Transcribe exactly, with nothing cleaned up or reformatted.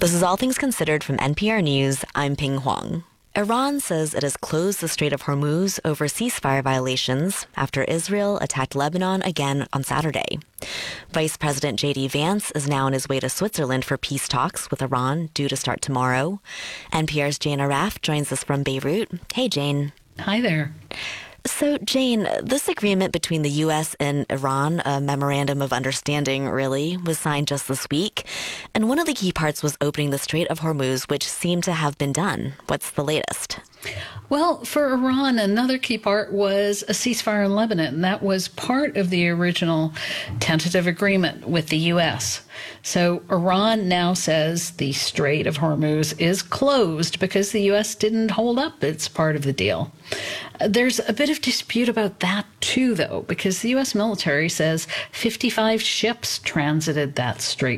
This is All Things Considered from N P R News. I'm Ping Huang. Iran says it has closed the Strait of Hormuz over ceasefire violations after Israel attacked Lebanon again on Saturday. Vice President J D Vance is now on his way to Switzerland for peace talks with Iran, due to start tomorrow. N P R's Jane Arraf joins us from Beirut. Hey, Jane. Hi there. So, Jane, this agreement between the U S and Iran, a memorandum of understanding, really, was signed just this week. And one of the key parts was opening the Strait of Hormuz, which seemed to have been done. What's the latest? Well, for Iran, another key part was a ceasefire in Lebanon. And that was part of the original tentative agreement with the U S. So Iran now says the Strait of Hormuz is closed because the U S didn't hold up its part of the deal. There's a bit of dispute about that, too, though, because the U S military says fifty-five ships transited that strait